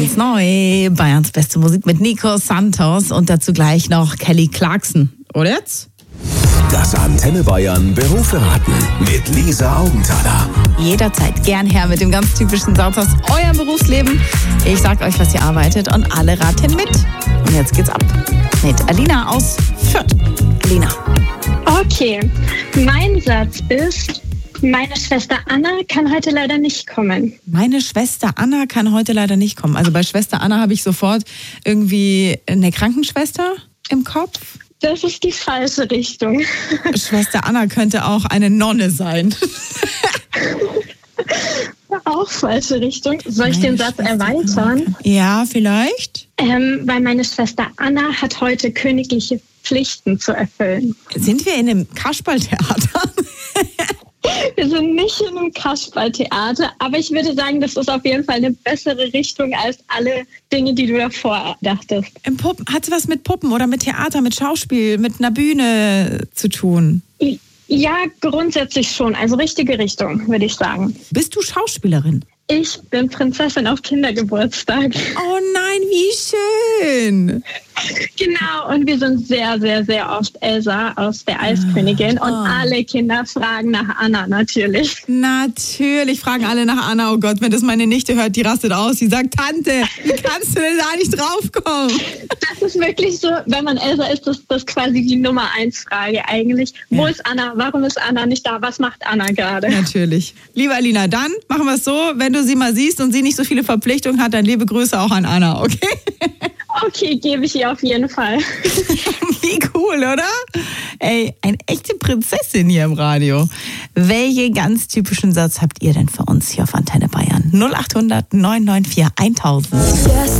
Ganz neu, Bayerns beste Musik mit Nico Santos und dazu gleich noch Kelly Clarkson. Oder jetzt? Das Antenne Bayern Berufsverraten mit Lisa Augenthaler. Jederzeit gern her mit dem ganz typischen Satz aus eurem Berufsleben. Ich sag euch, was ihr arbeitet und alle raten mit. Und jetzt geht's ab mit Alina aus Fürth. Alina. Okay, mein Satz ist: Meine Schwester Anna kann heute leider nicht kommen. Meine Schwester Anna kann heute leider nicht kommen. Also bei Schwester Anna habe ich sofort irgendwie eine Krankenschwester im Kopf. Das ist die falsche Richtung. Schwester Anna könnte auch eine Nonne sein. Auch falsche Richtung. Soll ich den Satz erweitern? Ja, vielleicht. Weil meine Schwester Anna hat heute königliche Pflichten zu erfüllen. Sind wir in einem Kasperltheater? Wir sind nicht in einem Kasperltheater, aber ich würde sagen, das ist auf jeden Fall eine bessere Richtung als alle Dinge, die du davor dachtest. Hat es was mit Puppen oder mit Theater, mit Schauspiel, mit einer Bühne zu tun? Ja, grundsätzlich schon. Also richtige Richtung, würde ich sagen. Bist du Schauspielerin? Ich bin Prinzessin auf Kindergeburtstag. Oh nein, wie schön. Genau, und wir sind sehr, sehr, sehr oft Elsa aus der Eiskönigin. Und alle Kinder fragen nach Anna, natürlich. Natürlich fragen alle nach Anna. Oh Gott, wenn das meine Nichte hört, die rastet aus. Die sagt, Tante, wie kannst du denn da nicht draufkommen? Das ist wirklich so, wenn man Elsa ist, das quasi die Nummer 1 Frage eigentlich. Ja. Wo ist Anna? Warum ist Anna nicht da? Was macht Anna gerade? Natürlich. Liebe Alina, dann machen wir es so, wenn du sie mal siehst und sie nicht so viele Verpflichtungen hat, dann liebe Grüße auch an Anna, okay? Okay, gebe ich ihr auf jeden Fall. Wie cool, oder? Ey, eine echte Prinzessin hier im Radio. Welchen ganz typischen Satz habt ihr denn für uns hier auf Antenne Bayern? 0800 994 1000.